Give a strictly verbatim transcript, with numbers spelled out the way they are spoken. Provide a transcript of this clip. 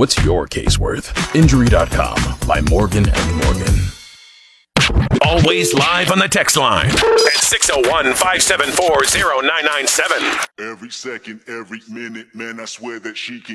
What's your case worth? Injury dot com by Morgan and Morgan. Always live on the text line at six oh one, five seven four, oh nine nine seven. Every second, every minute, man, I swear that she can